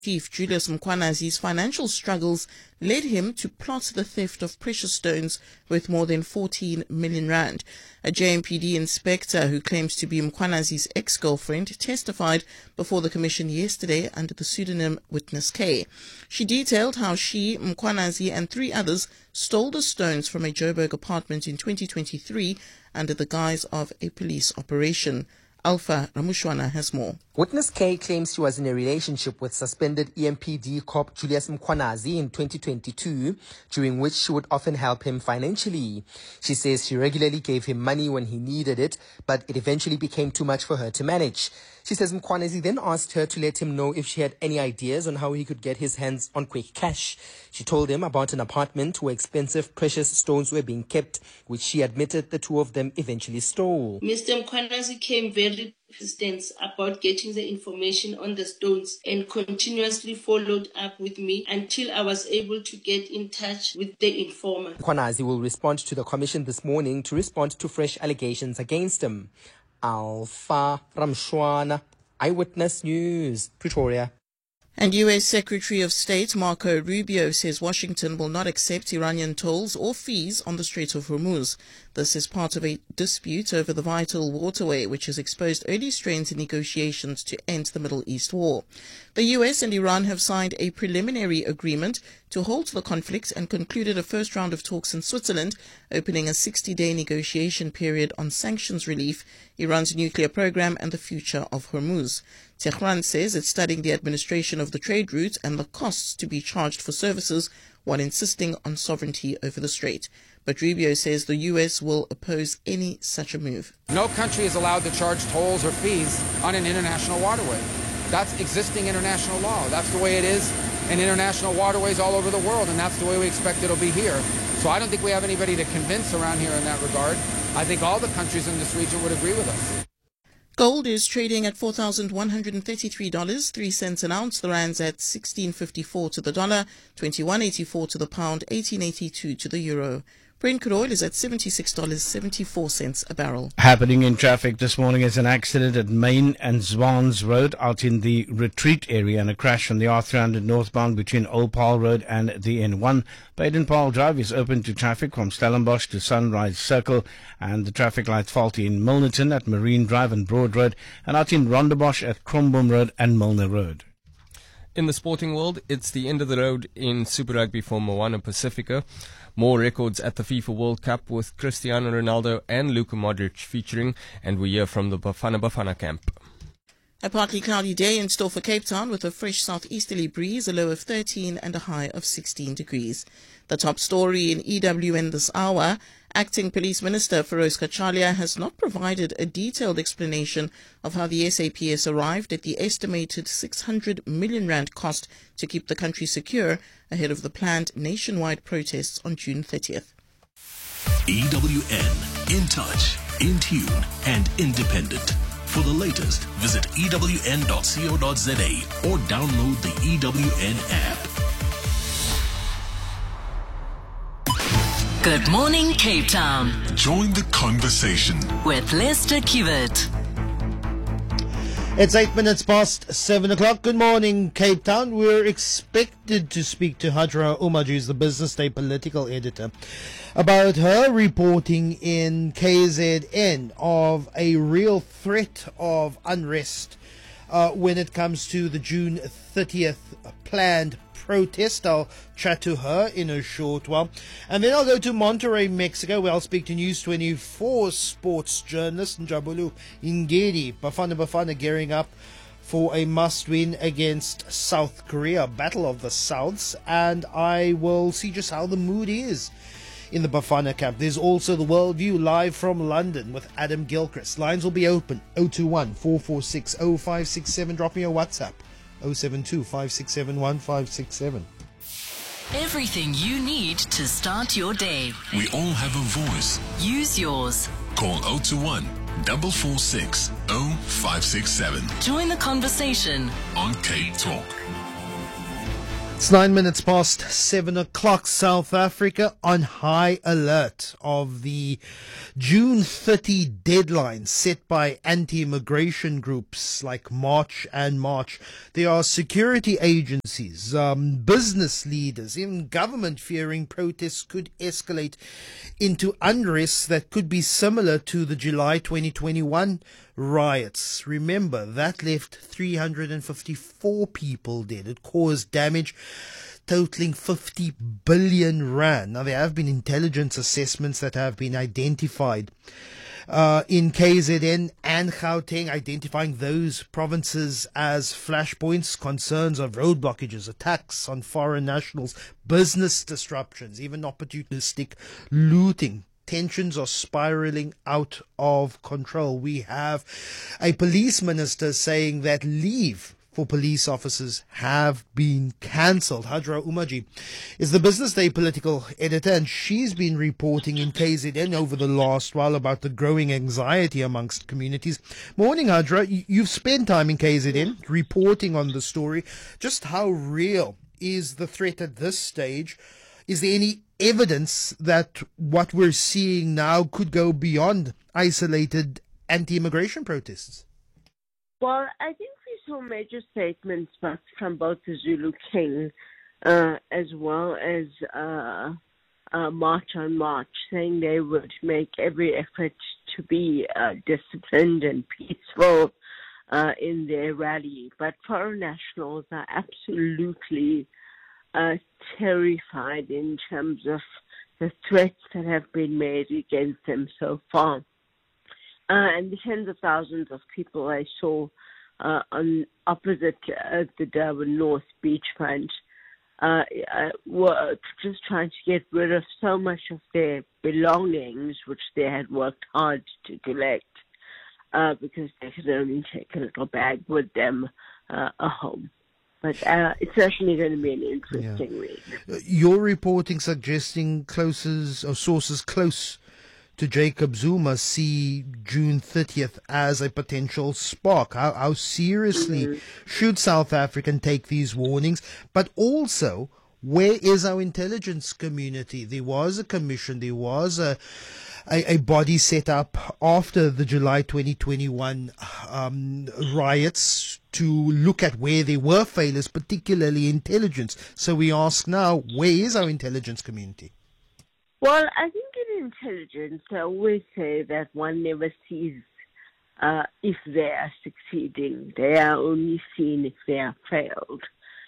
Chief Julius Mkhwanazi's financial struggles led him to plot the theft of precious stones worth more than 14 million rand. A JMPD inspector who claims to be Mkhwanazi's ex-girlfriend testified before the commission yesterday under the pseudonym Witness K. She detailed how she, Mkhwanazi and 3 others stole the stones from a Joburg apartment in 2023 under the guise of a police operation. Alpha Ramushwana has more. Witness K claims she was in a relationship with suspended EMPD cop Julius Mkhwanazi in 2022, during which she would often help him financially. She says she regularly gave him money when he needed it, but it eventually became too much for her to manage. She says Mkhwanazi then asked her to let him know if she had any ideas on how he could get his hands on quick cash. She told him about an apartment where expensive precious stones were being kept, which she admitted the 2 of them eventually stole. Mr. Mkhwanazi came very persistent about getting the information on the stones and continuously followed up with me until I was able to get in touch with the informer. Mkhwanazi will respond to the commission this morning to respond to fresh allegations against him. Alpha Ramshwana, Eyewitness News, Pretoria. And U.S. Secretary of State Marco Rubio says Washington will not accept Iranian tolls or fees on the Strait of Hormuz. This is part of a dispute over the vital waterway, which has exposed early strains in negotiations to end the Middle East war. The U.S. and Iran have signed a preliminary agreement to halt the conflict and concluded a first round of talks in Switzerland, opening a 60-day negotiation period on sanctions relief, Iran's nuclear program, and the future of Hormuz. Tehran says it's studying the administration of the trade route and the costs to be charged for services while insisting on sovereignty over the strait. But Rubio says the U.S. will oppose any such a move. No country is allowed to charge tolls or fees on an international waterway. That's existing international law. That's the way it is in international waterways all over the world, and that's the way we expect it'll be here. So I don't think we have anybody to convince around here in that regard. I think all the countries in this region would agree with us. Gold is trading at $4,133.03 an ounce. The rand's at 16.54 to the dollar, 21.84 to the pound, 18.82 to the euro. Brent crude oil is at $76.74 a barrel. Happening in traffic this morning is an accident at Main and Zwans Road out in the Retreat area and a crash on the R300 northbound between Old Paarl Road and the N1. Baden-Powell Drive is open to traffic from Stellenbosch to Sunrise Circle, and the traffic lights faulty in Milnerton at Marine Drive and Broad Road, and out in Rondebosch at Kromboom Road and Milner Road. In the sporting world, it's the end of the road in Super Rugby for Moana Pacifica. More records at the FIFA World Cup with Cristiano Ronaldo and Luka Modric featuring, and we hear from the Bafana camp. A partly cloudy day in store for Cape Town with a fresh southeasterly breeze, a low of 13 and a high of 16 degrees. The top story in EWN this hour: Acting Police Minister Feroz Kachalia has not provided a detailed explanation of how the SAPS arrived at the estimated 600 million rand cost to keep the country secure ahead of the planned nationwide protests on June 30th. EWN, in touch, in tune and independent. For the latest, visit ewn.co.za or download the EWN app. Good morning, Cape Town. Join the conversation With Lester Kiewit. It's 8 minutes past 7 o'clock. Good morning, Cape Town. We're expected to speak to Hajra Umar, who's the Business Day political editor, about her reporting in KZN of a real threat of unrest when it comes to the June 30th planned protest. I'll chat to her in a short while. And then I'll go to Monterrey, Mexico, where I'll speak to News 24 sports journalist Njabulu Ngedi. Bafana gearing up for a must-win against South Korea, Battle of the Souths. And I will see just how the mood is in the Bafana camp. There's also the World View live from London with Adam Gilchrist. Lines will be open 021-446-0567. Drop me a WhatsApp 072-567-1567. Everything you need to start your day. We all have a voice. Use yours. Call 021-446-0567 Join the conversation on K Talk. It's 9 minutes past 7 o'clock. South Africa on high alert of the June 30 deadline set by anti-immigration groups like March and March. There are security agencies, business leaders, even government fearing protests could escalate into unrest that could be similar to the July 2021 riots. Remember, that left 354 people dead. It caused damage totaling 50 billion rand. Now, there have been intelligence assessments that have been identified in KZN and Gauteng, identifying those provinces as flashpoints. Concerns of road blockages, attacks on foreign nationals, business disruptions, even opportunistic looting. Tensions are spiraling out of control. We have a police minister saying that leave for police officers have been cancelled. Hajra Umaji is the Business Day political editor, and she's been reporting in KZN over the last while about the growing anxiety amongst communities. Morning, Hajra. You've spent time in KZN reporting on the story. Just how real is the threat at this stage? Is there any evidence that what we're seeing now could go beyond isolated anti-immigration protests? Well, I think we saw major statements from both the Zulu King as well as March on March, saying they would make every effort to be disciplined and peaceful in their rally. But foreign nationals are absolutely terrified in terms of the threats that have been made against them so far. And the tens of thousands of people I saw on opposite the Durban North beachfront were just trying to get rid of so much of their belongings, which they had worked hard to collect, because they could only take a little bag with them home. But it's certainly going to be an interesting read. Your reporting suggesting sources close to Jacob Zuma see June 30th as a potential spark. How seriously should South Africa take these warnings? But also, where is our intelligence community? There was a commission, there was a body set up after the July 2021 riots to look at where there were failures, particularly intelligence. So we ask now, where is our intelligence community? Well, I think in intelligence, I always say that one never sees if they are succeeding. They are only seen if they are failed.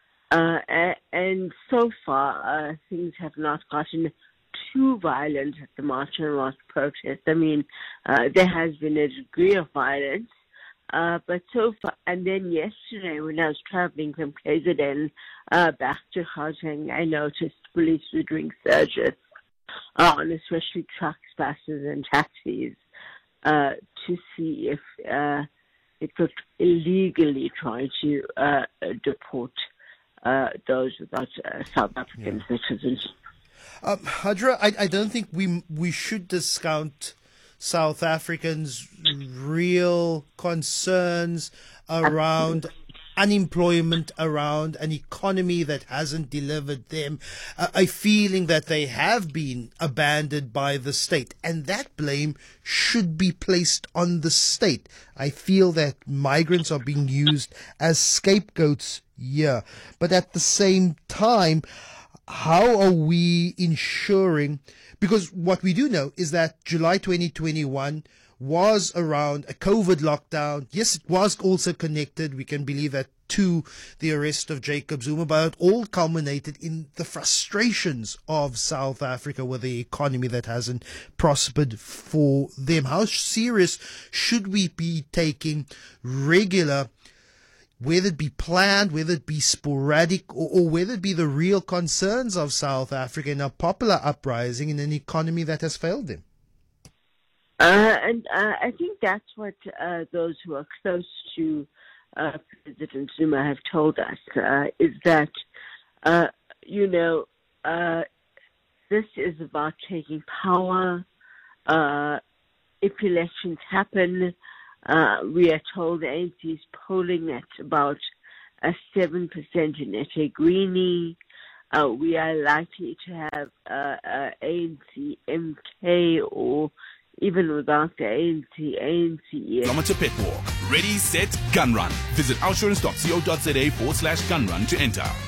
And so far, things have not gotten too violent at the March and March protest. I mean, there has been a degree of violence, but so far, and then yesterday when I was traveling from KZN back to Gauteng, I noticed police were doing searches on especially trucks, buses and taxis to see if it could illegally try to deport those without South African citizenship. Hajra, I don't think we should discount South Africans' real concerns around unemployment, around an economy that hasn't delivered them, a feeling that they have been abandoned by the state. And that blame should be placed on the state. I feel that migrants are being used as scapegoats here. But at the same time, how are we ensuring, because what we do know is that July 2021 was around a COVID lockdown. Yes, it was also connected, we can believe that, to the arrest of Jacob Zuma, but it all culminated in the frustrations of South Africa with the economy that hasn't prospered for them. How serious should we be taking regular, whether it be planned, whether it be sporadic, or whether it be the real concerns of South Africa in a popular uprising in an economy that has failed them? And I think that's what those who are close to President Zuma have told us, is that, this is about taking power. If elections happen, we are told the ANC is polling at about a 7% in eThekwini. We are likely to have ANC MK, or even without the ANC. Kilometer pit walk. Ready, set, gun run. Visit outsurance.co.za/gunrun to enter.